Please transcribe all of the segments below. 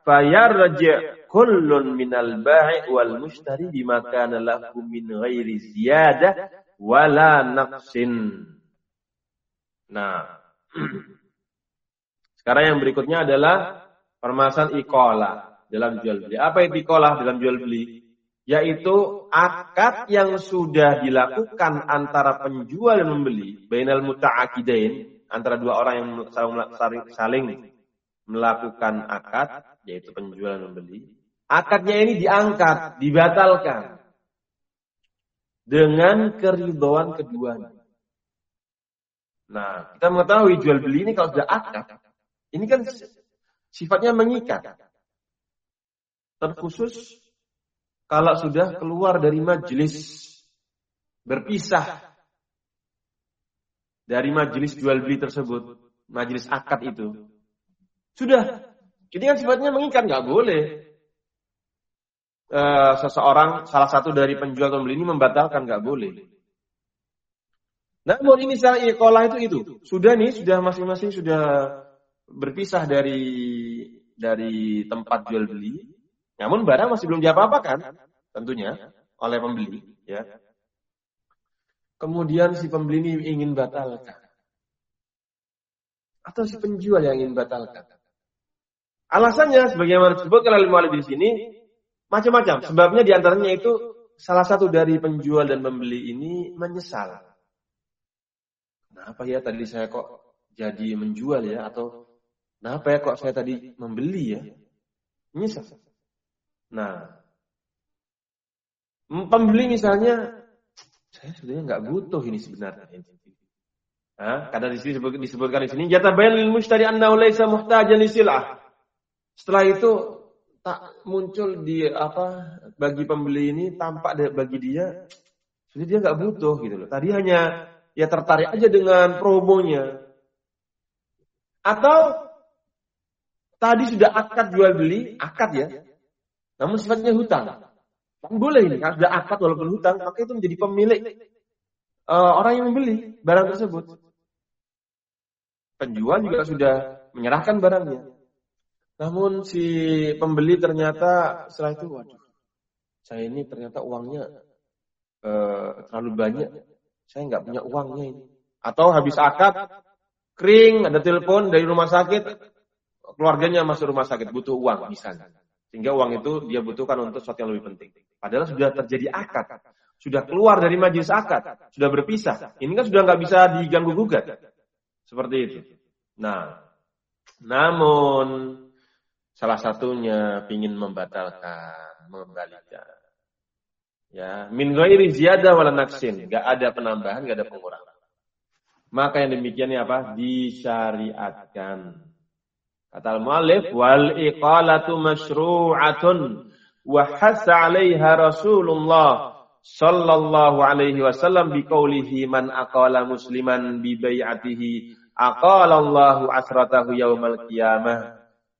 fayarji' kullun minal bai' wal mushtari bima kana lahu min ghairi ziyadah wala naqsin. Nah, sekarang yang berikutnya adalah permasalahan iqalah dalam jual beli. Apa itu iqalah dalam jual beli? Yaitu akad yang sudah dilakukan antara penjual dan membeli, bainal muta'aqidain, antara dua orang yang saling melakukan akad, yaitu penjual dan membeli. Akadnya ini diangkat, dibatalkan dengan keridhaan keduanya. Nah, kita mengetahui jual beli ini kalau sudah akad, ini kan sifatnya mengikat. Terkhusus kalau sudah keluar dari majelis, berpisah dari majelis jual beli tersebut, majelis akad itu, sudah, ini kan sifatnya mengikat, nggak boleh. Seseorang, salah satu dari penjual atau pembeli ini membatalkan, nggak boleh. Namun ini misalnya iqalah itu, sudah masing-masing sudah berpisah dari tempat jual beli. Namun barang masih belum diapa-apakan, tentunya oleh pembeli, ya. Kemudian si pembeli ini ingin batalkan, atau si penjual yang ingin batalkan. Alasannya, sebagaimana disebutkan oleh mu'allif di sini, macam-macam. Sebabnya diantaranya itu salah satu dari penjual dan pembeli ini menyesal. Kenapa ya tadi saya kok jadi menjual ya? Atau kenapa ya kok saya tadi membeli ya? Menyesal. Nah, pembeli misalnya, saya sebenarnya nggak butuh ini sebenarnya. Karena di sini disebutkan di sini, yatabayyanu lil mushtari annahu laysa muhtajan li sil'ah. Setelah itu tak muncul bagi pembeli ini tampak bagi dia, sebenarnya dia nggak butuh gitu loh. Tadi hanya ya tertarik aja dengan promonya. Atau tadi sudah akad jual beli, akad ya. Namun sifatnya hutang. Boleh ini, kalau sudah akad walaupun hutang, maka itu menjadi pemilik orang yang membeli barang tersebut. Penjual juga sudah menyerahkan barangnya. Namun si pembeli ternyata setelah itu, waduh, saya ini ternyata uangnya terlalu banyak. Saya nggak punya uangnya ini. Atau habis akad, kering, ada telepon dari rumah sakit, keluarganya masuk rumah sakit, butuh uang misalnya. Sehingga uang itu dia butuhkan untuk sesuatu yang lebih penting. Padahal sudah terjadi akad. Sudah keluar dari majelis akad. Sudah berpisah. Ini kan sudah nggak bisa diganggu-gugat. Seperti itu. Nah, namun salah satunya ingin membatalkan, mengembalikan. Ya, min ghairi ziyadah wala naqsin. Nggak ada penambahan, nggak ada pengurangan. Maka yang demikian ini apa? Disyariatkan. Kata al-mu'allif, wal iqalatu masyru'atun wa hassa 'alaiha Rasulullah sallallahu alaihi wasallam biqaulihi man aqala musliman bi bai'atihi aqala Allahu asratahu yaumal qiyamah.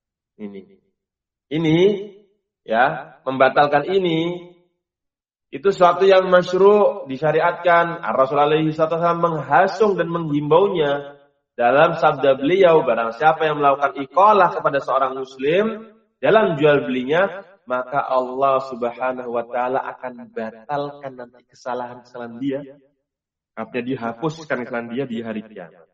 Ini ya, membatalkan ini itu suatu yang masyru', disyariatkan. Rasul alaihi wasallam menghasung dan menghimbaunya dalam sabda beliau, barang siapa yang melakukan iqalah kepada seorang muslim dalam jual belinya, maka Allah Subhanahu wa taala akan batalkan nanti kesalahan-kesalahan dia. Artinya dihapuskan kesalahan dia di hari kiamat.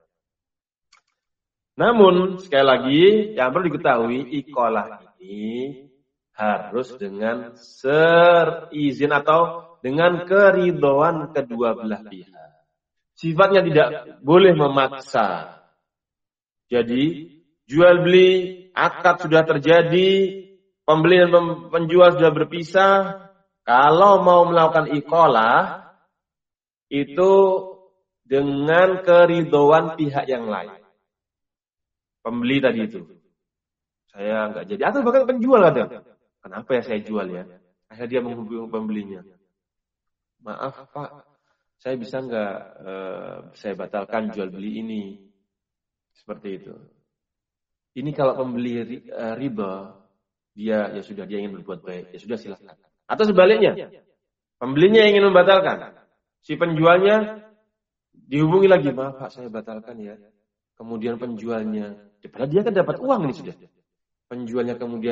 Namun sekali lagi yang perlu diketahui, iqalah ini harus dengan seizin atau dengan keridhaan kedua belah pihak. Sifatnya tidak boleh memaksa. Jadi, jual beli, akad sudah terjadi, pembeli dan penjual sudah berpisah. Kalau mau melakukan iqalah, itu dengan keridhaan pihak yang lain. Pembeli tadi itu. Saya nggak jadi. Atau bahkan penjual ada. Kenapa ya saya jual ya? Akhirnya dia menghubungi pembelinya. Maaf Pak, saya bisa nggak saya batalkan jual beli ini? Seperti itu. Ini kalau pembeli riba, dia ingin berbuat baik, ya sudah silakan. Atau sebaliknya, pembelinya ingin membatalkan, si penjualnya dihubungi lagi, maaf Pak, saya batalkan ya. Kemudian penjualnya, padahal dia kan dapat uang ini sudah. Penjualnya kemudian